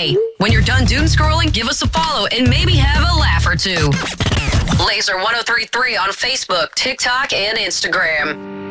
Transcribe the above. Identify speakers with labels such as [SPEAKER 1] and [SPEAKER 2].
[SPEAKER 1] Hey, when you're done doom scrolling, give us a follow and maybe have a laugh or two. Laser 1033 on Facebook, TikTok, and Instagram.